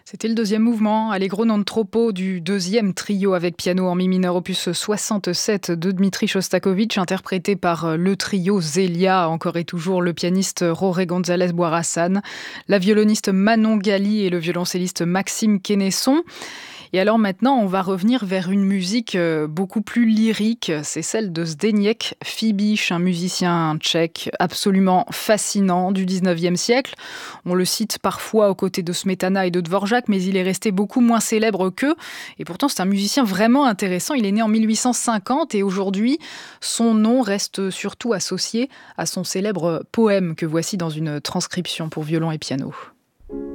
C'était le deuxième mouvement, Allegro non troppo du deuxième trio avec piano en mi mineur opus 67 de Dmitri Shostakovich, interprété par le trio Zelia, encore et toujours le pianiste Jorge González Boirassan, la violoniste Manon Gali et le violoncelliste Maxime Quenesson. Et alors maintenant, on va revenir vers une musique beaucoup plus lyrique. C'est celle de Zdeněk Fibiš, un musicien tchèque absolument fascinant du 19e siècle. On le cite parfois aux côtés de Smetana et de Dvorak, mais il est resté beaucoup moins célèbre qu'eux. Et pourtant, c'est un musicien vraiment intéressant. Il est né en 1850 et aujourd'hui, son nom reste surtout associé à son célèbre poème que voici dans une transcription pour violon et piano.